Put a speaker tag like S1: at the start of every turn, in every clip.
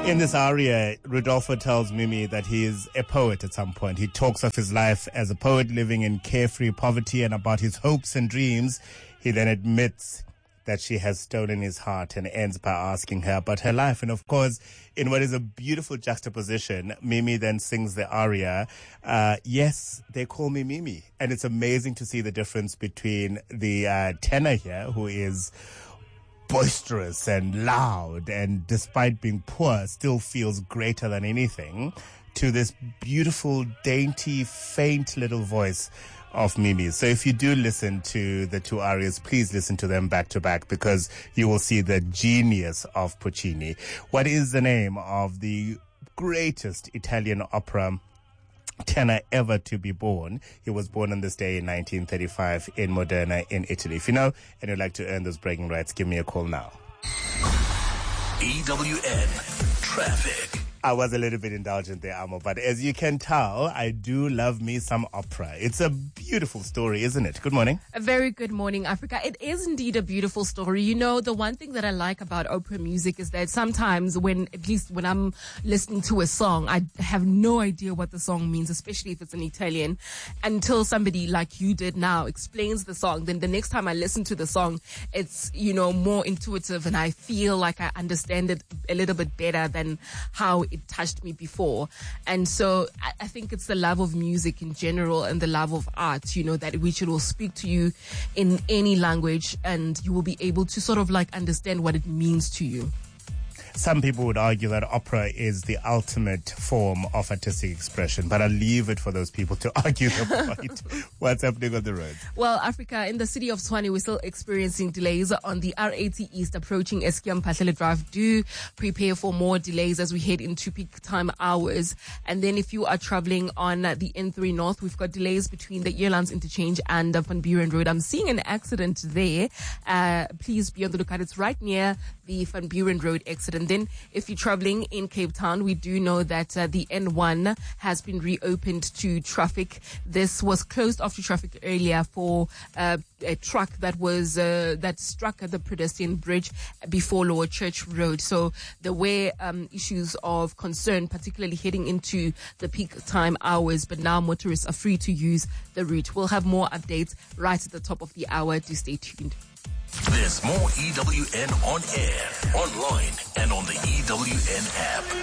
S1: In this aria, Rodolfo tells Mimi that he is a poet at some point. He talks of his life as a poet living in carefree poverty and about his hopes and dreams. He then admits that she has stolen his heart and ends by asking her about her life. And of course, in what is a beautiful juxtaposition, Mimi then sings the aria, Yes, They Call Me Mimi. And it's amazing to see the difference between the tenor here, who is boisterous and loud, and despite being poor, still feels greater than anything, to this beautiful, dainty, faint little voice of Mimi. So if you do listen to the two arias, please listen to them back to back, because you will see the genius of Puccini. What is the name of the greatest Italian opera tenor ever to be born? He was born on this day in 1935 in Modena in Italy. If you know and you'd like to earn those bragging rights, give me a call now.
S2: EWN Traffic.
S1: I was a little bit indulgent there, Amo, but as you can tell, I do love me some opera. It's a beautiful story, isn't it? Good morning.
S3: A very good morning, Africa. It is indeed a beautiful story. You know, the one thing that I like about opera music is that sometimes at least when I'm listening to a song, I have no idea what the song means, especially if it's in Italian, until somebody like you did now explains the song. Then the next time I listen to the song, it's, more intuitive, and I feel like I understand it a little bit better than how it touched me before. And so I think it's the love of music in general and the love of art, that which it will speak to you in any language, and you will be able to sort of understand what it means to you.
S1: Some people would argue that opera is the ultimate form of artistic expression, but I'll leave it for those people to argue the point. What's happening on the road?
S3: Well, Africa, in the city of Tshwane, we're still experiencing delays on the R80 East approaching Eskom Mphahlele Drive. Do prepare for more delays as we head into peak time hours. And then if you are traveling on the N3 North, we've got delays between the Earlands Interchange and Van Buren Road. I'm seeing an accident there. Please be on the lookout. It's right near the Van Buren Road exit. And then if you're traveling in Cape Town, we do know that the N1 has been reopened to traffic. This was closed off to traffic earlier for a truck that struck at the pedestrian bridge before Lower Church Road. So there were issues of concern, particularly heading into the peak time hours, but now motorists are free to use the route. We'll have more updates right at the top of the hour. Do stay tuned.
S2: There's more EWN on air, online, and on the EWN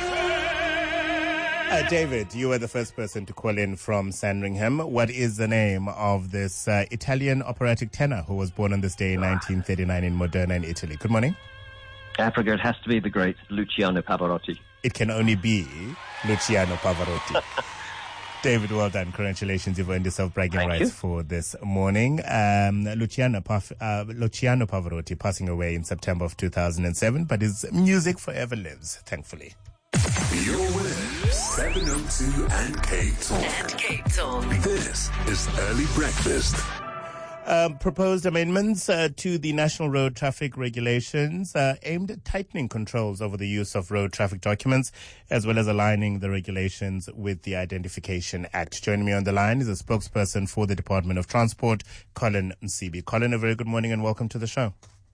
S2: app.
S1: David, you were the first person to call in from Sandringham. What is the name of this Italian operatic tenor who was born on this day in 1939 in Modena in Italy? Good morning.
S4: Africa, it has to be the great Luciano Pavarotti.
S1: It can only be Luciano Pavarotti. David, well done. Congratulations. You've earned yourself bragging rights for this morning. Luciano Pavarotti passing away in September of 2007, but his music forever lives, thankfully.
S2: You're with 702 and Cape Talk. This is Early Breakfast.
S1: Proposed amendments to the National Road Traffic Regulations aimed at tightening controls over the use of road traffic documents, as well as aligning the regulations with the Identification Act. Joining me on the line is a spokesperson for the Department of Transport, Colin Msibi. Colin, a very good morning and welcome to the show.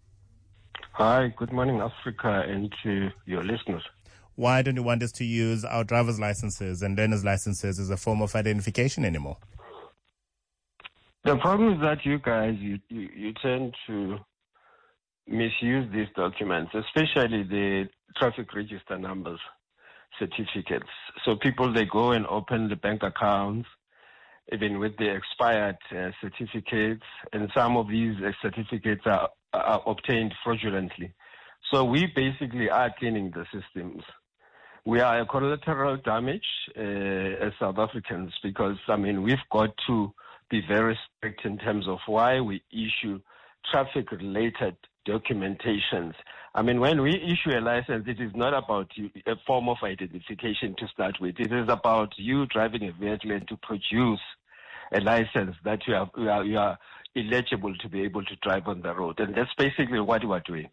S5: Hi, good morning, Africa, and to your listeners.
S1: Why don't you want us to use our driver's licenses and learner's licenses as a form of identification anymore?
S5: The problem is that you guys, you tend to misuse these documents, especially the traffic register numbers, certificates. So people, they go and open the bank accounts, even with the expired certificates, and some of these certificates are obtained fraudulently. So we basically are cleaning the systems. We are a collateral damage as South Africans because, we've got to be very strict in terms of why we issue traffic-related documentations. When we issue a license, it is not about a form of identification to start with. It is about you driving a vehicle and to produce a license that you are eligible to be able to drive on the road. And that's basically what we are doing.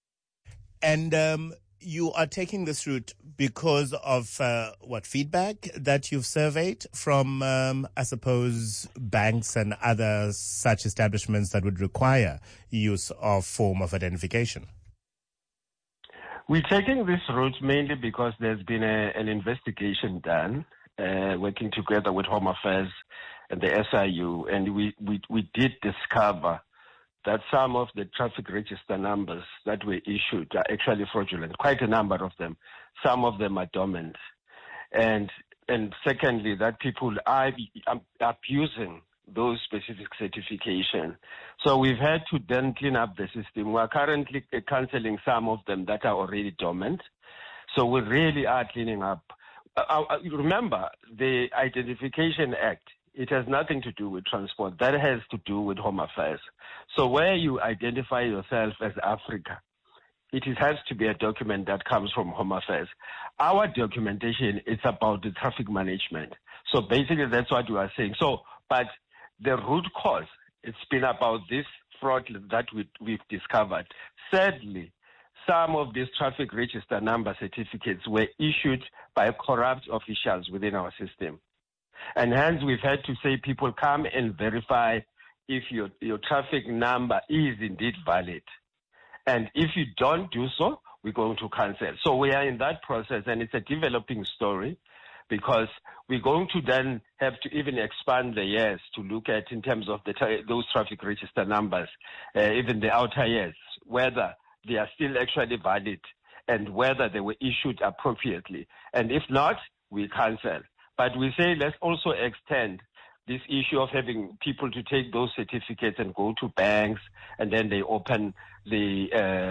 S1: And you are taking this route because of feedback that you've surveyed from, I suppose, banks and other such establishments that would require use of form of identification?
S5: We're taking this route mainly because there's been an investigation done, working together with Home Affairs and the SIU, and we did discover that some of the traffic register numbers that were issued are actually fraudulent, quite a number of them. Some of them are dormant. And secondly, that people are abusing those specific certification. So we've had to then clean up the system. We're currently cancelling some of them that are already dormant. So we really are cleaning up. Remember, the Identification Act, it has nothing to do with transport. That has to do with Home Affairs. So where you identify yourself as Africa, it has to be a document that comes from Home Affairs. Our documentation is about the traffic management. So basically that's what we are saying. So, but the root cause, it's been about this fraud that we've discovered. Sadly, some of these traffic register number certificates were issued by corrupt officials within our system. And hence we've had to say people come and verify if your traffic number is indeed valid. And if you don't do so, we're going to cancel. So we are in that process, and it's a developing story because we're going to then have to even expand the years to look at in terms of those traffic register numbers, even the outer years, whether they are still actually valid and whether they were issued appropriately. And if not, we cancel. But we say let's also extend this issue of having people to take those certificates and go to banks, and then they open the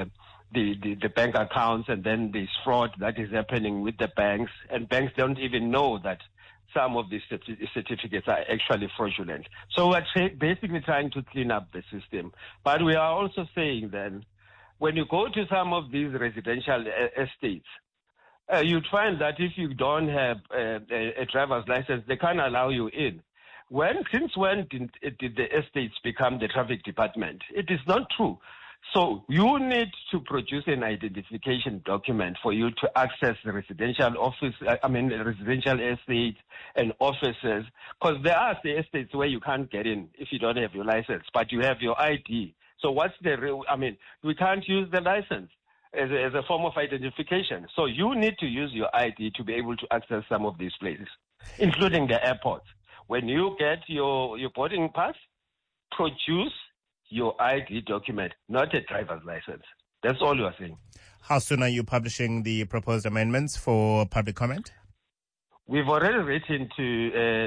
S5: bank accounts, and then there's fraud that is happening with the banks, and banks don't even know that some of these certificates are actually fraudulent. So we're basically trying to clean up the system. But we are also saying then, when you go to some of these residential estates, you'd find that if you don't have a driver's license, they can't allow you in. Since when did the estates become the traffic department? It is not true. So you need to produce an identification document for you to access the residential estates and offices, because there are the estates where you can't get in if you don't have your license, but you have your ID. So what's the real? We can't use the license as a form of identification. So you need to use your ID to be able to access some of these places, including the airports. When you get your boarding pass, produce your ID document, not a driver's license. That's all you are saying.
S1: How soon are you publishing the proposed amendments for public comment?
S5: We've already written to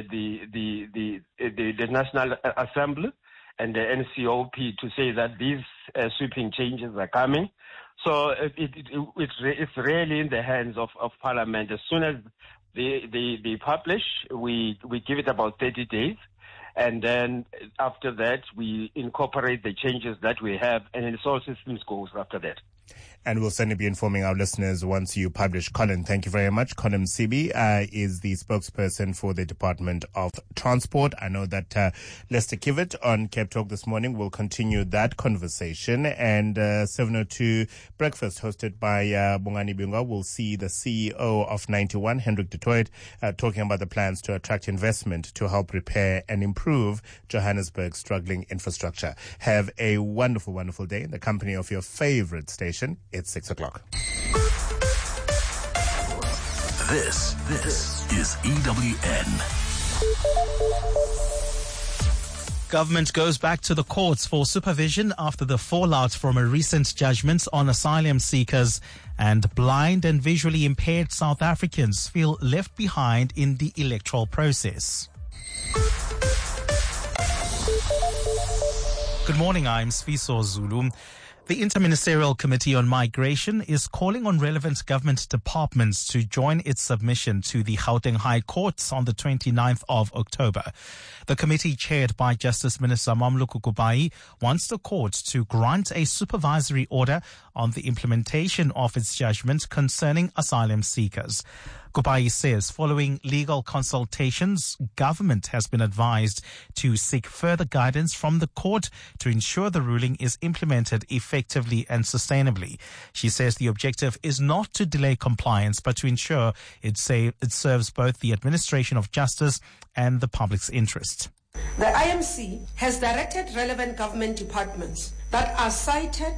S5: the National Assembly and the NCOP to say that these sweeping changes are coming. So it's really in the hands of Parliament. As soon as they publish, we give it about 30 days. And then after that, we incorporate the changes that we have, and it all systems goes after that.
S1: And we'll certainly be informing our listeners once you publish. Colin, thank you very much. Colin Msibi is the spokesperson for the Department of Transport. I know that Lester Kivet on Cape Talk this morning will continue that conversation. And 7:02 breakfast hosted by Bongani Bingwa will see the CEO of 91, Hendrik du Toit, talking about the plans to attract investment to help repair and improve Johannesburg's struggling infrastructure. Have a wonderful, wonderful day in the company of your favorite station. It's 6 o'clock.
S2: This is EWN.
S6: Government goes back to the courts for supervision after the fallout from a recent judgment on asylum seekers, and blind and visually impaired South Africans feel left behind in the electoral process. Good morning, I'm Sfiso Zulu. The Interministerial Committee on Migration is calling on relevant government departments to join its submission to the Gauteng High Court on the 29th of October. The committee, chaired by Justice Minister Mamluku Kubai, wants the court to grant a supervisory order on the implementation of its judgment concerning asylum seekers. Kubai says following legal consultations, government has been advised to seek further guidance from the court to ensure the ruling is implemented effectively and sustainably. She says the objective is not to delay compliance, but to ensure it serves both the administration of justice and the public's interest.
S7: The IMC has directed relevant government departments that are cited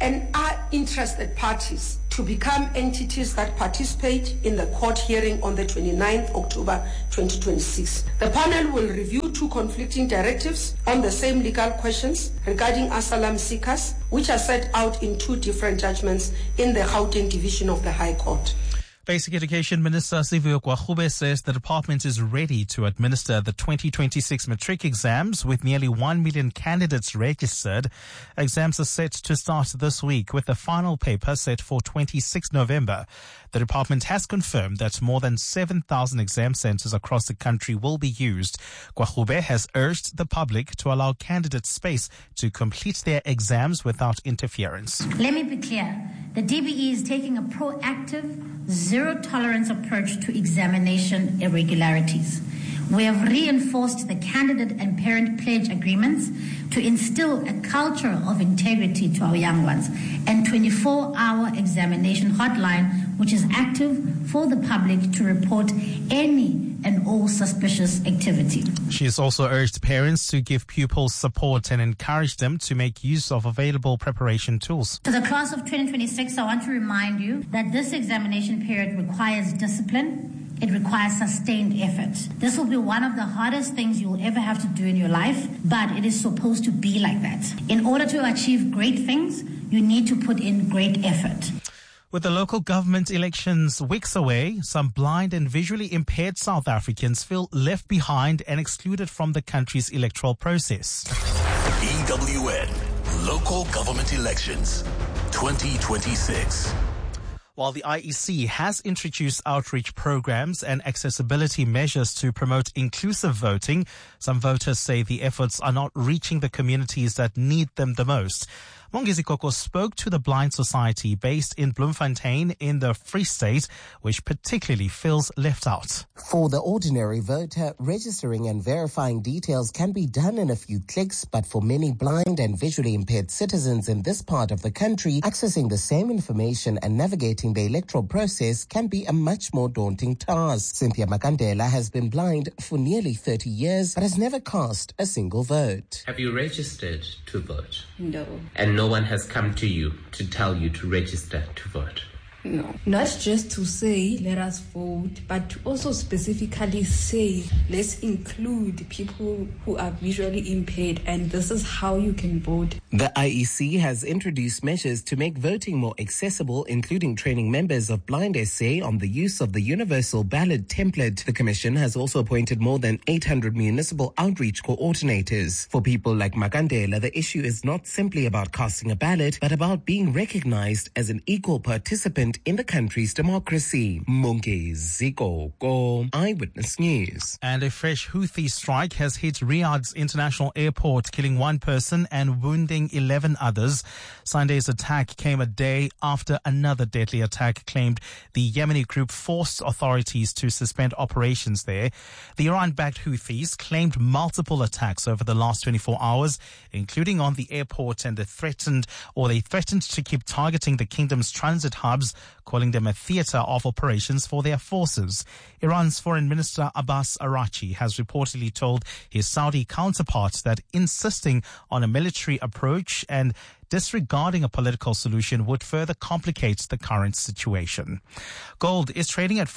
S7: and are interested parties to become entities that participate in the court hearing on the 29th October 2026. The panel will review 2 conflicting directives on the same legal questions regarding asylum seekers, which are set out in 2 different judgments in the Gauteng Division of the High Court.
S6: Basic Education Minister Siphiwe Gwagube says the department is ready to administer the 2026 matric exams with nearly 1 million candidates registered. Exams are set to start this week with the final paper set for 26 November. The department has confirmed that more than 7,000 exam centers across the country will be used. Gwagube has urged the public to allow candidates space to complete their exams without interference.
S8: Let me be clear. The DBE is taking a proactive, zero-tolerance approach to examination irregularities. We have reinforced the candidate and parent pledge agreements to instill a culture of integrity to our young ones, and 24-hour examination hotline, which is active for the public to report any and all suspicious activity.
S6: She has also urged parents to give pupils support and encourage them to make use of available preparation tools.
S8: To the class of 2026, I want to remind you that this examination period requires discipline. It requires sustained effort. This will be one of the hardest things you will ever have to do in your life, but it is supposed to be like that. In order to achieve great things, you need to put in great effort.
S6: With the local government elections weeks away, some blind and visually impaired South Africans feel left behind and excluded from the country's electoral process.
S2: EWN Local Government Elections 2026.
S6: While the IEC has introduced outreach programs and accessibility measures to promote inclusive voting, some voters say the efforts are not reaching the communities that need them the most. Mongezi Koko spoke to the Blind Society based in Bloemfontein in the Free State, which particularly feels left out.
S9: For the ordinary voter, registering and verifying details can be done in a few clicks, but for many blind and visually impaired citizens in this part of the country, accessing the same information and navigating the electoral process can be a much more daunting task. Cynthia Makandela has been blind for nearly 30 years, but has never cast a single vote.
S10: Have you registered to vote?
S11: No.
S10: And no one has come to you to tell you to register to vote?
S11: No. Not just to say, let us vote, but to also specifically say, let's include people who are visually impaired, and this is how you can vote.
S9: The IEC has introduced measures to make voting more accessible, including training members of Blind SA on the use of the universal ballot template. The Commission has also appointed more than 800 municipal outreach coordinators. For people like Makandela, the issue is not simply about casting a ballot, but about being recognized as an equal participant in the country's democracy. Mongezi Koko, Eyewitness News.
S6: And a fresh Houthi strike has hit Riyadh's international airport, killing 1 person and wounding 11 others. Sunday's attack came a day after another deadly attack claimed the Yemeni group forced authorities to suspend operations there. The Iran-backed Houthis claimed multiple attacks over the last 24 hours, including on the airport, and they threatened to keep targeting the kingdom's transit hubs, calling them a theater of operations for their forces. Iran's Foreign Minister Abbas Araghchi has reportedly told his Saudi counterpart that insisting on a military approach and disregarding a political solution would further complicate the current situation. Gold is trading at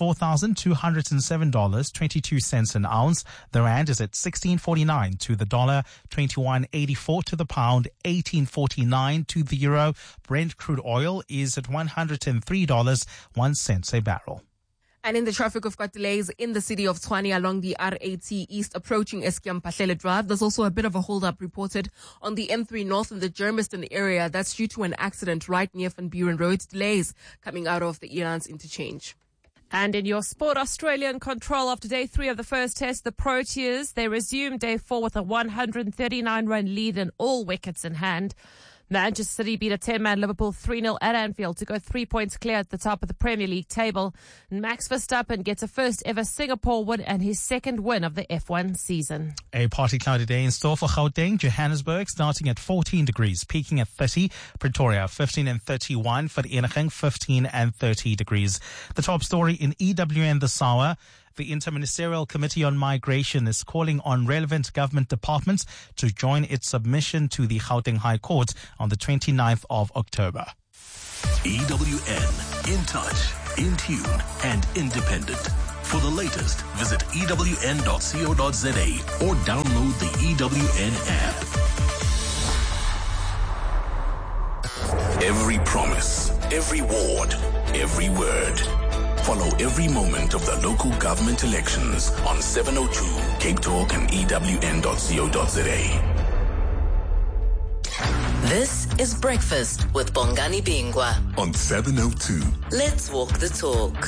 S6: $4,207.22 an ounce. The rand is at 16.49 to the dollar, 21.84 to the pound, 18.49 to the euro. Brent crude oil is at $103.01 a barrel.
S3: And in the traffic, we've got delays in the city of Tshwane along the R80 East approaching Eskom Pahlele Drive. There's also a bit of a hold-up reported on the M3 North in the Germiston area. That's due to an accident right near Van Buren Road. Delays coming out of the Elands interchange.
S12: And in your sport, Australia in control after day 3 of the first test. The Proteas, they resumed day 4 with a 139-run lead and all wickets in hand. Manchester City beat a 10-man Liverpool 3-0 at Anfield to go 3 points clear at the top of the Premier League table. And Max Verstappen gets a first ever Singapore win and his second win of the F1 season.
S6: A partly cloudy day in store for Gauteng. Johannesburg starting at 14 degrees, peaking at 30. Pretoria 15 and 31. Vereeniging 15 and 30 degrees. The top story in EWN this hour. The Interministerial Committee on Migration is calling on relevant government departments to join its submission to the Gauteng High Court on the 29th of October.
S2: EWN, in touch, in tune, and independent. For the latest, visit ewn.co.za or download the EWN app. Every promise, every ward, every word. Follow every moment of the local government elections on 702 Cape Talk and ewn.co.za.
S13: This is Breakfast with Bongani Bingwa
S2: on 702.
S13: Let's walk the talk.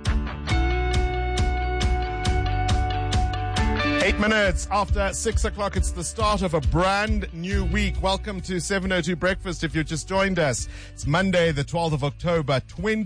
S14: 8 minutes after 6 o'clock, it's the start of a brand new week. Welcome to 702 Breakfast if you've just joined us. It's Monday, the 12th of October,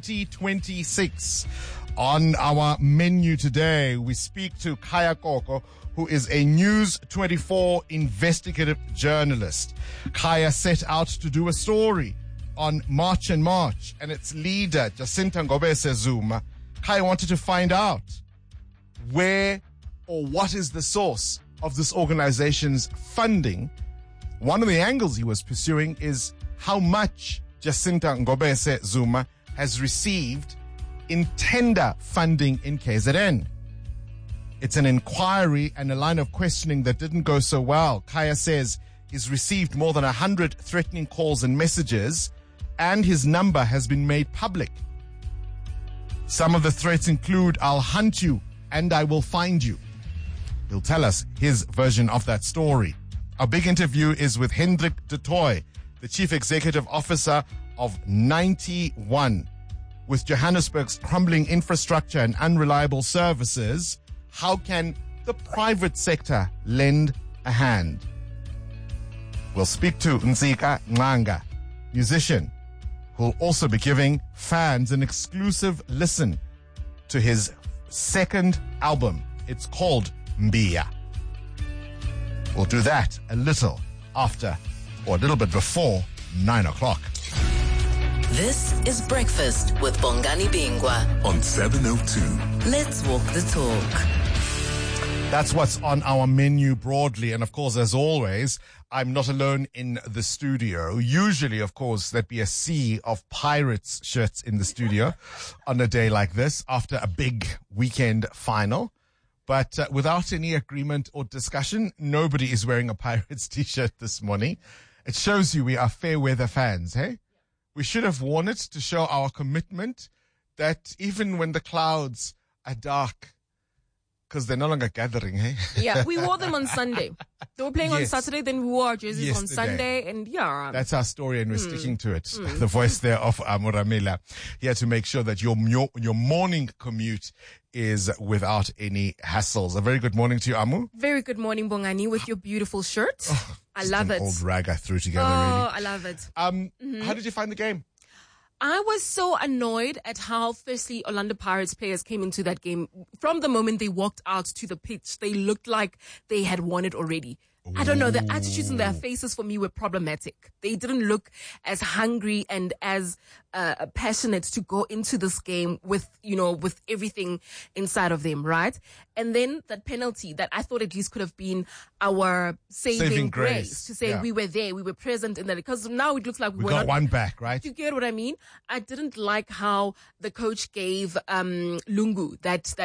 S14: 2026. On our menu today, we speak to Khaya Koko, who is a News 24 investigative journalist. Khaya set out to do a story on March and March, and its leader, Jacinta Ngobese Zuma. Khaya wanted to find out where or what is the source of this organization's funding. One of the angles he was pursuing is how much Jacinta Ngobese Zuma has received in tender funding in KZN. It's an inquiry and a line of questioning that didn't go so well. Khaya says he's received more than 100 threatening calls and messages, and his number has been made public. Some of the threats include, "I'll hunt you and I will find you." He'll tell us his version of that story. Our big interview is with Hendrik du Toit, the Chief Executive Officer of 91. With Johannesburg's crumbling infrastructure and unreliable services, how can the private sector lend a hand? We'll speak to Nzika Nganga, musician, who'll also be giving fans an exclusive listen to his second album. It's called Mbia. We'll do that a little after, or a little bit before, 9 o'clock.
S13: This is Breakfast with Bongani Bingwa
S2: on 702.
S13: Let's walk the talk.
S14: That's what's on our menu broadly. And of course, as always, I'm not alone in the studio. Usually, of course, there'd be a sea of Pirates shirts in the studio on a day like this after a big weekend final. But without any agreement or discussion, nobody is wearing a Pirates t-shirt this morning. It shows you we are fair weather fans, hey? We should have worn it to show our commitment that even when the clouds are dark, because they're no longer gathering, hey?
S3: Yeah, we wore them on Sunday. They were playing on Saturday, then we wore our jerseys on Sunday, and yeah.
S14: That's our story, and we're sticking to it. The voice there of Muramila, here to make sure that your morning commute is without any hassles. A very good morning to you, Amu.
S3: Very good morning, Bongani, with your beautiful shirt.
S14: Oh,
S3: I love it.
S14: Old rag I threw together,
S3: really.
S14: I
S3: love it.
S14: How did you find the game?
S3: I was so annoyed at how, firstly, Orlando Pirates players came into that game. From the moment they walked out to the pitch, they looked like they had won it already. I don't know. The attitudes in their faces for me were problematic. They didn't look as hungry and as passionate to go into this game with everything inside of them, right? And then that penalty that I thought at least could have been our saving grace to say we were there, we were present in that, because now it looks like
S14: we got one back, right?
S3: You get what I mean? I didn't like how the coach gave Lungu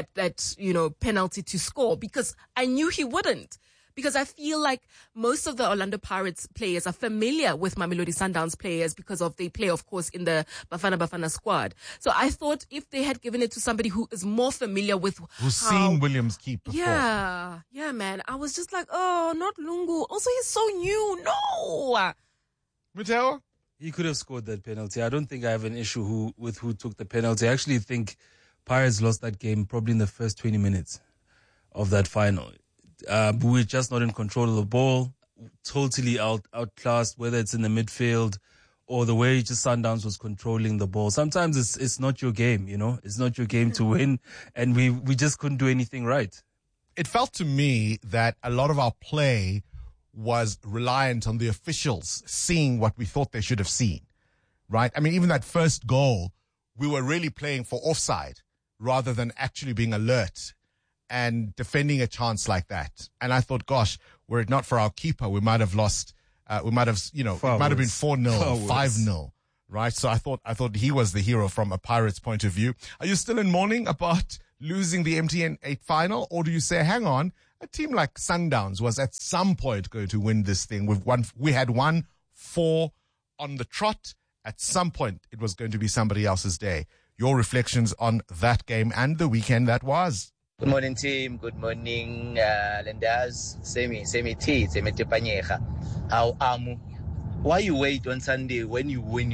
S3: that penalty to score, because I knew he wouldn't. Because I feel like most of the Orlando Pirates players are familiar with Mamelodi Sundowns players because of they play, of course, in the Bafana squad. So I thought if they had given it to somebody who is more familiar with
S14: who's seen Williams keep before.
S3: Yeah, man. I was just like, oh, not Lungu. Also, he's so new. No.
S14: Mateo?
S15: He could have scored that penalty. I don't think I have an issue with who took the penalty. I actually think Pirates lost that game probably in the first 20 minutes of that final. We're just not in control of the ball, totally outclassed, whether it's in the midfield or the way just Sundowns was controlling the ball. Sometimes it's not your game, it's not your game to win, and we just couldn't do anything right.
S14: It felt to me that a lot of our play was reliant on the officials seeing what we thought they should have seen, right? I mean, even that first goal, we were really playing for offside rather than actually being alert and defending a chance like that. And I thought, gosh, were it not for our keeper, we might have lost. We might have, it might have been 4-0, 5-0, right? So I thought he was the hero from a Pirates point of view. Are you still in mourning about losing the MTN 8 final, or do you say, hang on, a team like Sundowns was at some point going to win this thing? We had won 4 on the trot. At some point, it was going to be somebody else's day. Your reflections on that game and the weekend that was.
S16: Good morning, team. Good morning, Lenders. Semi Tepanyecha. How why you wait on Sunday when you win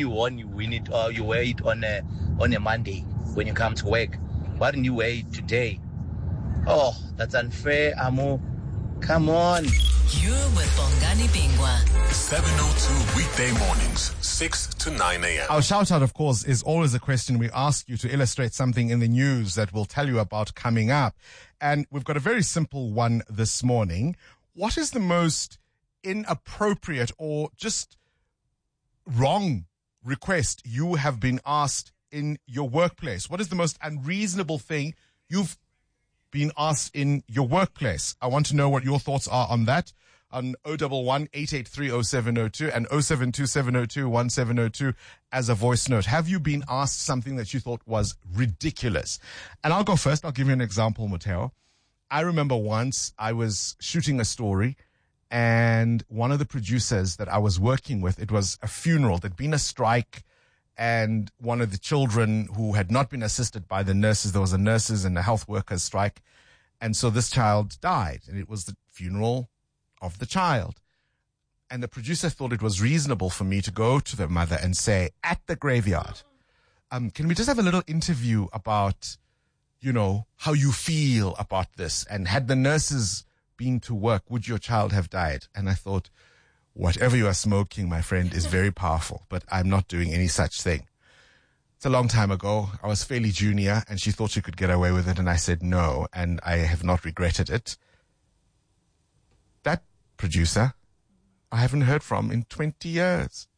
S16: it, or you wait on a Monday when you come to work? Why didn't you wait today? Oh, that's unfair, Amo. Come on.
S13: You're with Bongani Bingwa.
S2: 702 weekday mornings, 6 to 9 a.m.
S14: Our shout out, of course, is always a question we ask you to illustrate something in the news that we'll tell you about coming up. And we've got a very simple one this morning. What is the most inappropriate or just wrong request you have been asked in your workplace? What is the most unreasonable thing you've been asked in your workplace? I want to know what your thoughts are on that. On 011-883-0702 and 0727021702 as a voice note. Have you been asked something that you thought was ridiculous? And I'll go first. I'll give you an example, Mateo. I remember once I was shooting a story, and one of the producers that I was working with, it was a funeral. There'd been a strike, and one of the children who had not been assisted by the nurses, there was a nurses and a health workers strike. And so this child died, and it was the funeral of the child. And the producer thought it was reasonable for me to go to the mother and say, at the graveyard, can we just have a little interview about, how you feel about this? And had the nurses been to work, would your child have died? And I thought, whatever you are smoking, my friend, is very powerful, but I'm not doing any such thing. It's a long time ago. I was fairly junior, and she thought she could get away with it, and I said no, and I have not regretted it. That producer, I haven't heard from in 20 years.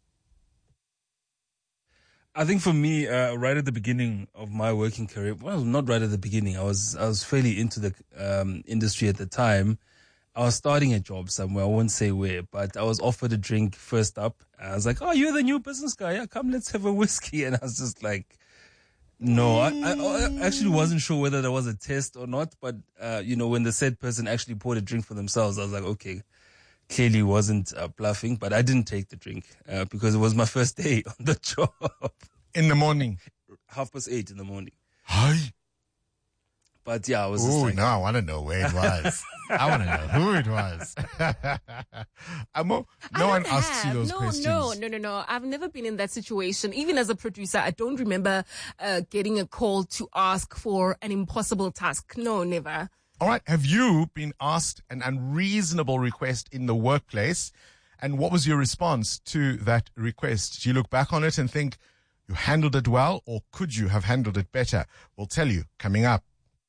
S15: I think for me, right at the beginning of my working career, well, not right at the beginning, I was fairly into the industry at the time. I was starting a job somewhere, I won't say where, but I was offered a drink first up. I was like, oh, you're the new business guy. Yeah, come, let's have a whiskey. And I was just like, no, I actually wasn't sure whether there was a test or not. But, when the said person actually poured a drink for themselves, I was like, okay, clearly wasn't bluffing. But I didn't take the drink because it was my first day on the job.
S14: In the morning?
S15: 8:30 in the morning.
S14: Hi.
S15: But yeah, I was
S14: just like, no, I want to know where it was. I want to know who it was. No one asks you those questions.
S3: No. I've never been in that situation. Even as a producer, I don't remember getting a call to ask for an impossible task. No, never.
S14: All right. Have you been asked an unreasonable request in the workplace? And what was your response to that request? Do you look back on it and think you handled it well, or could you have handled it better? We'll tell you coming up.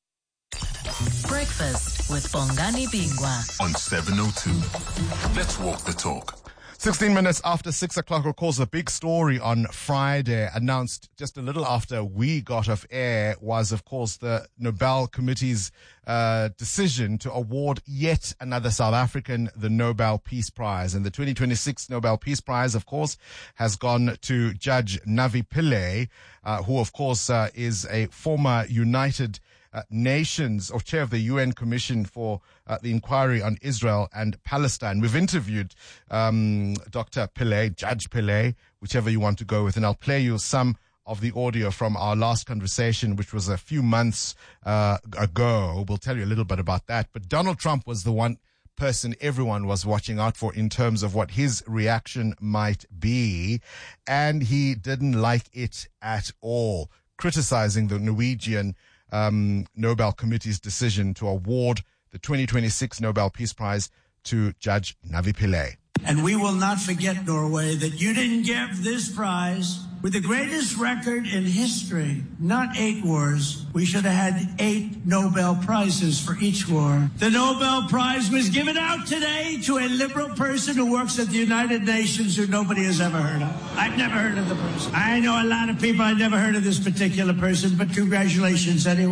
S13: Breakfast with Bongani Bingwa
S2: on 702. Let's walk the talk.
S14: 16 minutes after 6 o'clock, of course, a big story on Friday announced just a little after we got off air was, of course, the Nobel Committee's decision to award yet another South African the Nobel Peace Prize. And the 2026 Nobel Peace Prize, of course, has gone to Judge Navi Pillay, who, of course, is a former United Nations or chair of the UN Commission for the Inquiry on Israel and Palestine. We've interviewed Dr. Pillay, Judge Pillay, whichever you want to go with, and I'll play you some of the audio from our last conversation, which was a few months ago. We'll tell you a little bit about that. But Donald Trump was the one person everyone was watching out for in terms of what his reaction might be, and he didn't like it at all, criticizing the Norwegian Nobel Committee's decision to award the 2026 Nobel Peace Prize to Judge Navi Pillay.
S17: And we will not forget, Norway, that you didn't give this prize with the greatest record in history, not 8 wars. We should have had 8 Nobel Prizes for each war. The Nobel Prize was given out today to a liberal person who works at the United Nations who nobody has ever heard of. I've never heard of the person. I know a lot of people. I've never heard of this particular person, but congratulations anyway.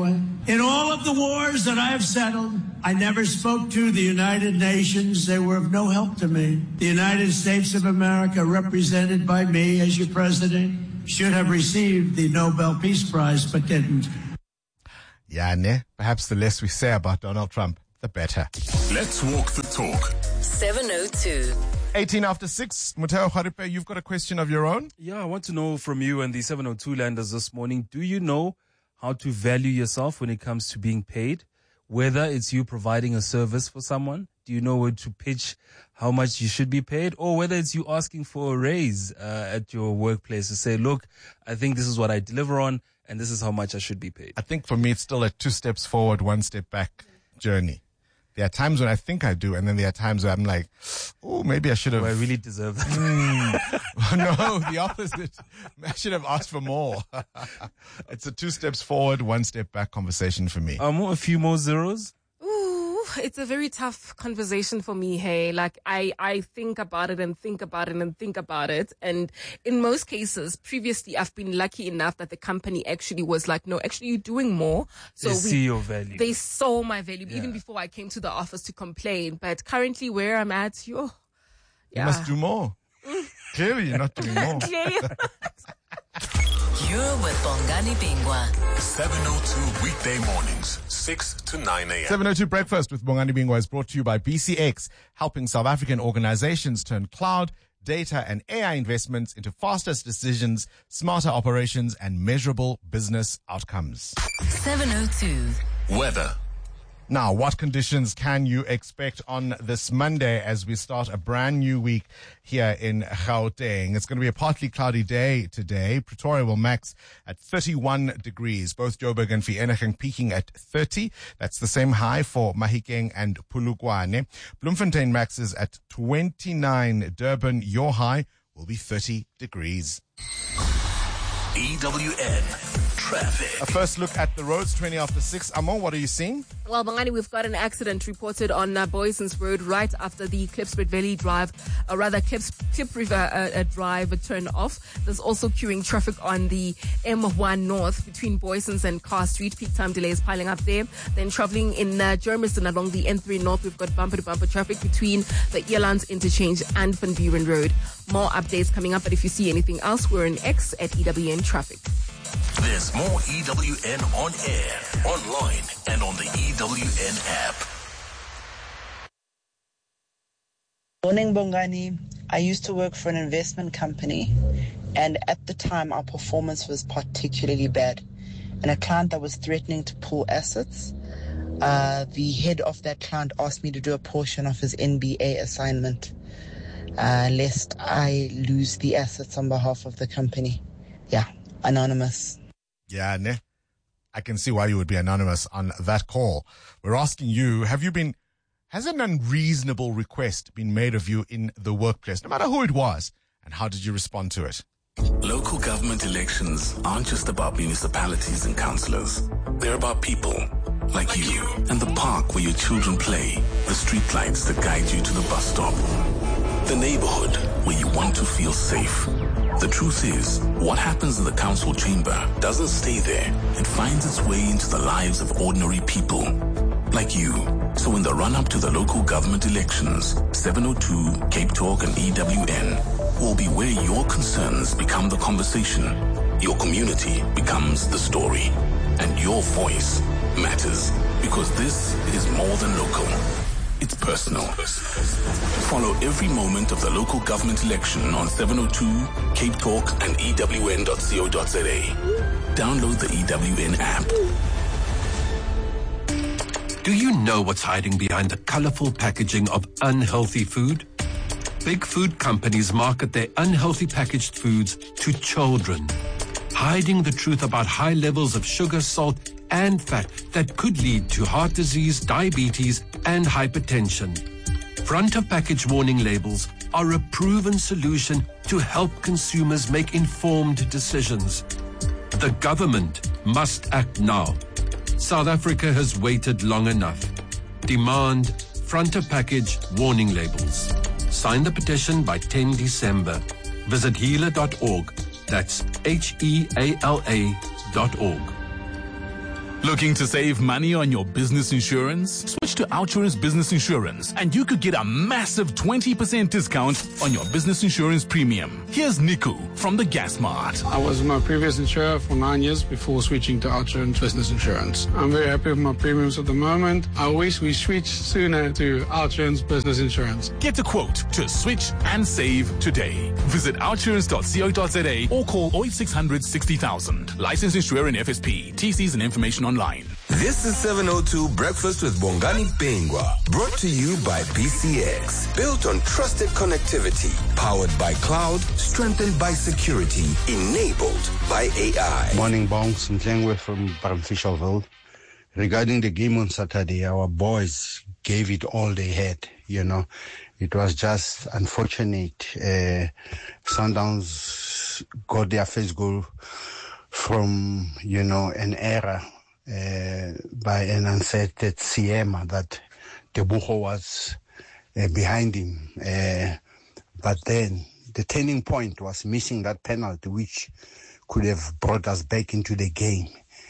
S17: In all of the wars that I have settled, I never spoke to the United Nations. They were of no help to me. The United States of America, represented by me as your president, should have received the Nobel Peace Prize, but didn't.
S14: Yeah, ne? Perhaps the less we say about Donald Trump, the better.
S2: Let's walk the talk.
S13: 702.
S14: 18 after 6. Muteo Kharipe, you've got a question of your own?
S15: Yeah, I want to know from you and the 702 landers this morning, do you know how to value yourself when it comes to being paid? Whether it's you providing a service for someone, do you know where to pitch how much you should be paid? Or whether it's you asking for a raise at your workplace to say, look, I think this is what I deliver on and this is how much I should be paid.
S14: I think for me, it's still a 2 steps forward, 1 step back journey. There are times when I think I do, and then there are times where I'm like, oh, maybe I should have.
S15: Do I really deserve that?
S14: No, the opposite. I should have asked for more. It's a 2 steps forward, 1 step back conversation for me.
S15: A few more zeros?
S3: Ooh, it's a very tough conversation for me, hey. Like, I think about it and think about it and think about it. And in most cases, previously, I've been lucky enough that the company actually was like, no, actually, you're doing more. So
S15: they see your value.
S3: They saw my value,
S14: Yeah.
S3: even before I came to the office to complain. But currently, where I'm at,
S14: You must do more. Clearly, you're not doing more.
S3: Clearly.
S13: You're with Bongani Bingwa.
S2: 702 weekday mornings, 6 to 9 a.m.
S14: 702 Breakfast with Bongani Bingwa is brought to you by BCX, helping South African organizations turn cloud, data, and AI investments into faster decisions, smarter operations, and measurable business outcomes.
S13: 702.
S2: Weather.
S14: Now, what conditions can you expect on this Monday as we start a brand new week here in Gauteng? It's going to be a partly cloudy day today. Pretoria will max at 31 degrees. Both Joburg and Vereeniging peaking at 30. That's the same high for Mahikeng and Polokwane. Bloemfontein maxes at 29. Durban, your high will be 30 degrees.
S2: EWN traffic.
S14: A first look at the roads, 20 after 6. Amon, what are you seeing?
S3: Well, Bongani, we've got an accident reported on Boysons Road right after the Klipspruit Valley Drive, Klip River Drive turn off. There's also queuing traffic on the M1 North between Boysons and Carr Street. Peak time delays piling up there. Then traveling in Germiston along the N3 North, we've got bumper-to-bumper traffic between the Elands Interchange and Van Buren Road. More updates coming up, but if you see anything else, we're in X at EWN Traffic.
S2: There's more EWN on air, online, and on the EWN app.
S18: Morning, Bongani. I used to work for an investment company, and at the time our performance was particularly bad. And a client that was threatening to pull assets, the head of that client asked me to do a portion of his NBA assignment, lest I lose the assets on behalf of the company. Yeah, anonymous.
S14: Yeah, ne? I can see why you would be anonymous on that call. We're asking you, has an unreasonable request been made of you in the workplace, no matter who it was, and how did you respond to it?
S2: Local government elections aren't just about municipalities and councillors. They're about people like you and the park where your children play, the streetlights that guide you to the bus stop, the neighborhood where you want to feel safe. The truth is, what happens in the council chamber doesn't stay there. It finds its way into the lives of ordinary people like you. So in the run-up to the local government elections, 702, Cape Talk and EWN will be where your concerns become the conversation, your community becomes the story, and your voice matters, because this is more than local. It's personal. Follow every moment of the local government election on 702, Cape Talk, and EWN.co.za. Download the EWN app.
S19: Do you know what's hiding behind the colorful packaging of unhealthy food? Big food companies market their unhealthy packaged foods to children, hiding the truth about high levels of sugar, salt, and fat that could lead to heart disease, diabetes, and hypertension. Front of package warning labels are a proven solution to help consumers make informed decisions. The government must act now. South Africa has waited long enough. Demand front of package warning labels. Sign the petition by 10 December. Visit healer.org. That's HEALA.org.
S2: Looking to save money on your business insurance? Switch to Outsurance Business Insurance and you could get a massive 20% discount on your business insurance premium. Here's Niku from the Gas Mart.
S20: I was my previous insurer for 9 years before switching to Outsurance Business Insurance. I'm very happy with my premiums at the moment. I wish we switched sooner to Outsurance Business Insurance.
S2: Get a quote to switch and save today. Visit outsurance.co.za or call 0800 60,000. Licensed insurer in FSP. TCs and information online.
S21: This is 702 Breakfast with Bongani Bingwa. Brought to you by BCX. Built on trusted connectivity. Powered by cloud. Strengthened by security. Enabled by AI.
S22: Morning, Bongs. Mtlengwe from Bramfishelville. Regarding the game on Saturday, our boys gave it all they had. You know, it was just unfortunate. Sundowns got their first goal from, an error by an unsettled Siema that Tebucho was behind him. But then the turning point was missing that penalty, which could have brought us back into the game.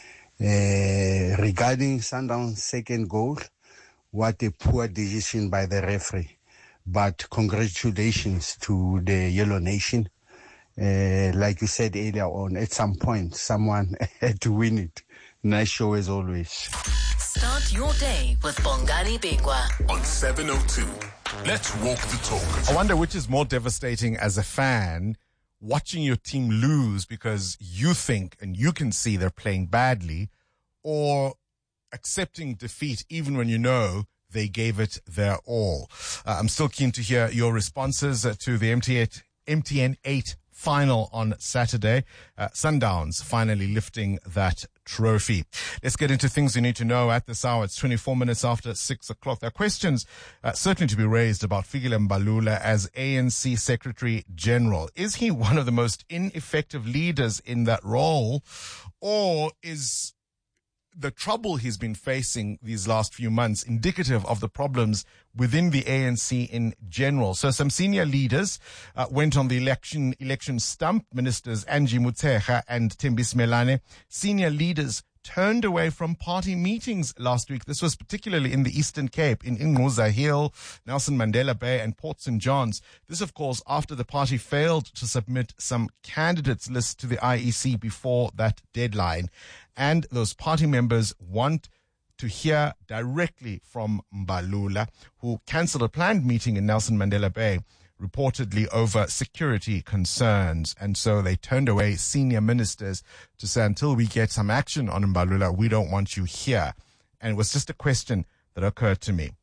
S22: Regarding Sundown's second goal, what a poor decision by the referee. But congratulations to the Yellow Nation. Like you said earlier on, at some point, someone had to win it. Nice show as always.
S13: Start your day with Bongani Bingwa
S2: on 702. Let's walk the talk.
S14: I wonder which is more devastating as a fan, watching your team lose because you think and you can see they're playing badly, or accepting defeat even when you know they gave it their all. I'm still keen to hear your responses to the MTN 8 final on Saturday. Sundowns finally lifting that trophy. Let's get into things you need to know at this hour. It's 24 minutes after 6 o'clock. There are questions certainly to be raised about Fikile Mbalula as ANC Secretary General. Is he one of the most ineffective leaders in that role, or is the trouble he's been facing these last few months indicative of the problems within the ANC in general? So some senior leaders went on the election stump. Ministers Angie Motshekga and Thembisa Maelane. Senior leaders turned away from party meetings last week. This was particularly in the Eastern Cape, in Ingquza Hill, Nelson Mandela Bay and Port St. John's. This, of course, after the party failed to submit some candidates list to the IEC before that deadline. And those party members want to hear directly from Mbalula, who cancelled a planned meeting in Nelson Mandela Bay, reportedly over security concerns. And so they turned away senior ministers to say, until we get some action on Mbalula, we don't want you here. And it was just a question that occurred to me.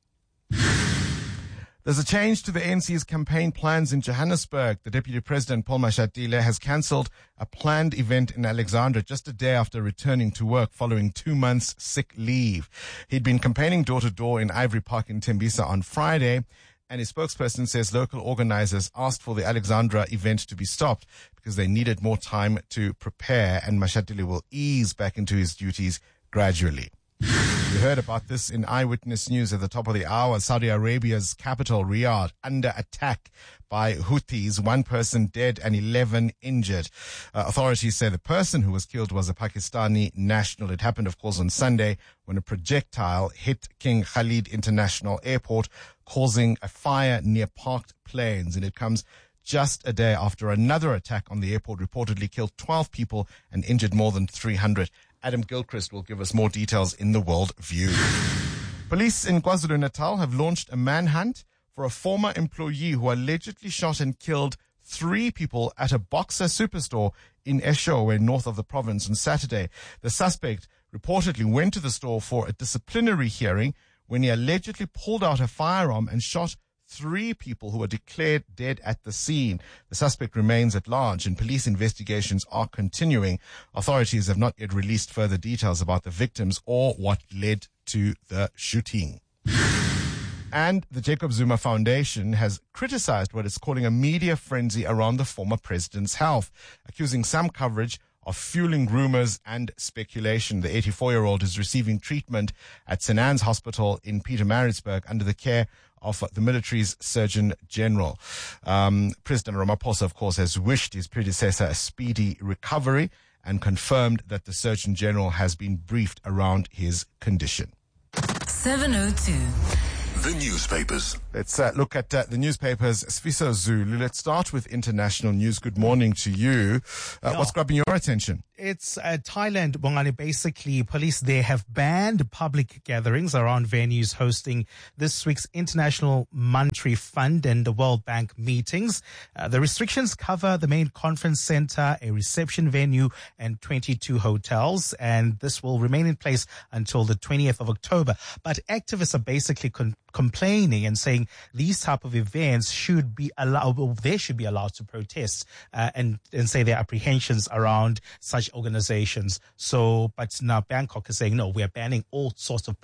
S14: There's a change to the ANC's campaign plans in Johannesburg. The Deputy President, Paul Mashatile, has cancelled a planned event in Alexandra just a day after returning to work following 2 months sick leave. He'd been campaigning door-to-door in Ivory Park in Tembisa on Friday, and his spokesperson says local organizers asked for the Alexandra event to be stopped because they needed more time to prepare, and Mashatile will ease back into his duties gradually. We heard about this in Eyewitness News at the top of the hour. Saudi Arabia's capital, Riyadh, under attack by Houthis. 1 person dead and 11 injured. Authorities say the person who was killed was a Pakistani national. It happened, of course, on Sunday when a projectile hit King Khalid International Airport, causing a fire near parked planes. And it comes just a day after another attack on the airport reportedly killed 12 people and injured more than 300. Adam Gilchrist will give us more details in the World View. Police in KwaZulu-Natal have launched a manhunt for a former employee who allegedly shot and killed 3 people at a Boxer superstore in Eshowe, north of the province, on Saturday. The suspect reportedly went to the store for a disciplinary hearing when he allegedly pulled out a firearm and shot 3 people who were declared dead at the scene. The suspect remains at large and police investigations are continuing. Authorities have not yet released further details about the victims or what led to the shooting. And the Jacob Zuma Foundation has criticized what it's calling a media frenzy around the former president's health, accusing some coverage of fueling rumors and speculation. The 84-year-old is receiving treatment at St. Anne's Hospital in Pietermaritzburg under the care of the military's Surgeon General. President Ramaphosa, of course, has wished his predecessor a speedy recovery and confirmed that the Surgeon General has been briefed around his condition.
S13: 702.
S21: The newspapers.
S14: Let's look at the newspapers. Sfiso Zulu. Let's start with international news. Good morning to you. What's grabbing your attention?
S6: It's Thailand, Bongani. Basically, police there have banned public gatherings around venues hosting this week's International Monetary Fund and the World Bank meetings. The restrictions cover the main conference center, a reception venue, and 22 hotels. And this will remain in place until the 20th of October. But activists are basically complaining and saying these type of events should be allowed, they should be allowed to protest and say their apprehensions around such organizations. So, but now Bangkok is saying, no, we are banning all sorts of